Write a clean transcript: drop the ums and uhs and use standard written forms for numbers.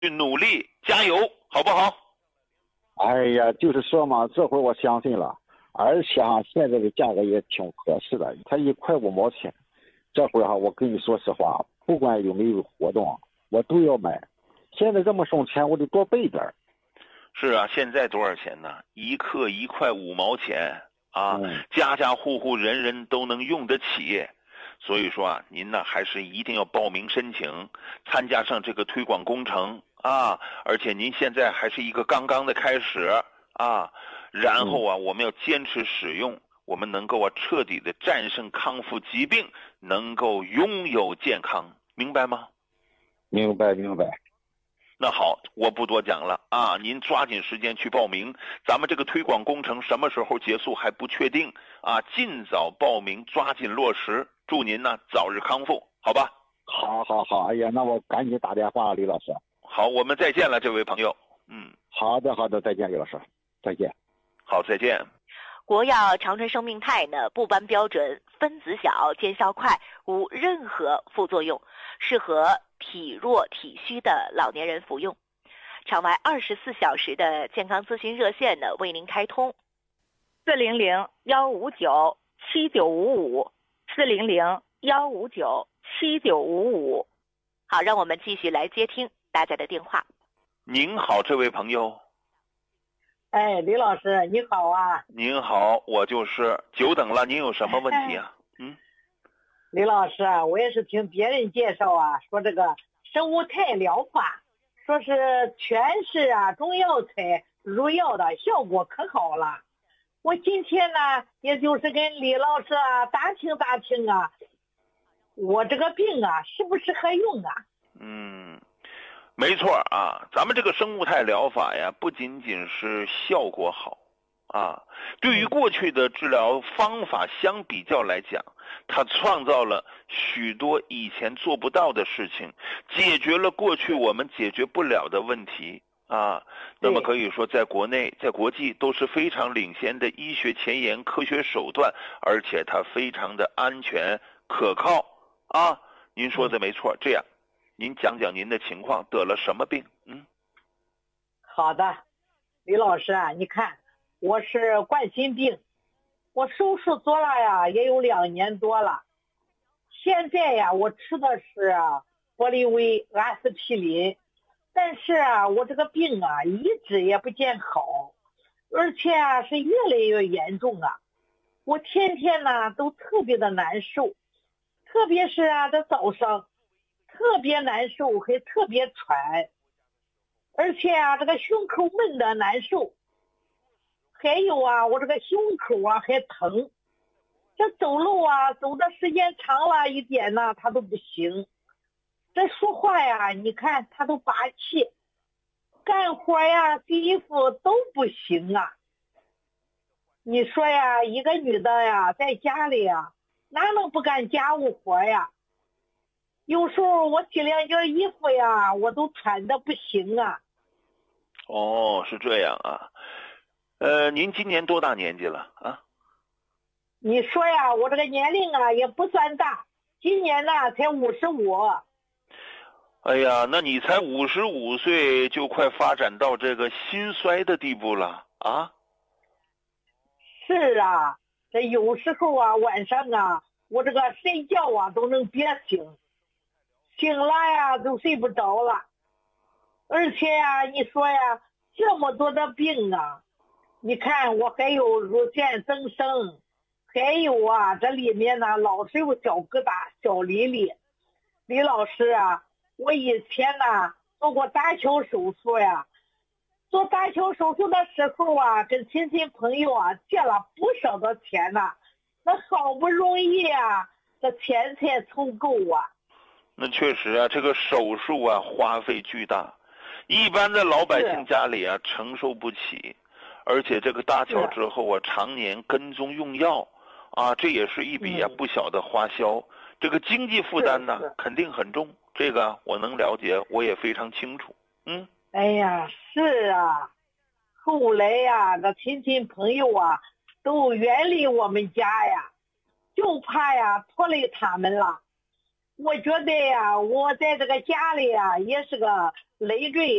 努力，加油，好不好？ 哎呀，就是说嘛，这回我相信了，而且现在的价格也挺合适的，才1块5毛钱。这回我跟你说实话，不管有没有活动，我都要买。现在这么省钱，我得多备点。 是啊，现在多少钱呢？1克1块5毛钱啊，家家户户人人都能用得起。所以说您呢还是一定要报名申请，参加上这个推广工程啊。而且您现在还是一个刚刚的开始啊，然后我们要坚持使用，我们能够彻底的战胜康复疾病，能够拥有健康，明白吗？ 明白。 那好，我不多讲了啊，您抓紧时间去报名。咱们这个推广工程什么时候结束还不确定啊，尽早报名，抓紧落实。祝您呢早日康复，好吧？ 好，哎呀，那我赶紧打电话了，李老师。 好，我们再见了，这位朋友。 好的，再见，李老师，再见。 好，再见。 国药长春生命肽呢，不斑标准，分子小，见效快，无任何副作用，适合体弱体虚的老年人服用。场外24小时的健康咨询热线呢，为您开通，400-159-7955，400-159-7955。好，让我们继续来接听大家的电话。 您好，这位朋友。 哎，李老师你好啊。 您好，我就是久等了，您有什么问题啊？ 李老师啊，我也是听别人介绍啊，说这个生物肽疗法，说是全是中药材入药的，效果可好了。我今天呢，也就是跟李老师打听我这个病适不适合用啊？ 没错啊，咱们这个生物肽疗法呀，不仅仅是效果好啊，对于过去的治疗方法相比较来讲，它创造了许多以前做不到的事情，解决了过去我们解决不了的问题啊。那么可以说，在国内在国际都是非常领先的医学前沿科学手段，而且它非常的安全可靠啊。您说的没错，这样您讲讲您的情况，得了什么病？ 好的，李老师你看我是冠心病，我手术做了也有2年多了。现在我吃的是玻利维、阿司匹林，但是我这个病一直也不见好，而且是越来越严重我天天都特别的难受，特别是在早上特别难受，还特别喘，而且这个胸口闷的难受，还有我这个胸口还疼，这走路走的时间长了一点它都不行，这说话你看它都拔气，干活洗衣服都不行你说一个女的在家里哪能不干家务活有时候我洗2件衣服我都喘得不行哦，是这样您今年多大年纪了你说我这个年龄也不算大，今年才55。 哎呀，那你才55岁就快发展到这个心衰的地步了是这有时候晚上我这个睡觉都能憋醒，醒了都睡不着了。而且你说这么多的病你看我还有乳腺增生，还有这里面老是有小疙瘩小粒粒。李老师我以前做过搭桥手术做搭桥手术的时候跟亲戚朋友借了不少的钱那好不容易这钱才凑够那确实这个手术花费巨大，一般的老百姓家里承受不起，而且这个搭桥之后常年跟踪用药这也是一笔不小的花销，这个经济负担肯定很重，这个我能了解，我也非常清楚。 哎呀，是后来这亲戚朋友都远离我们家就怕拖累他们了。 我觉得呀，我在这个家里呀，也是个累赘。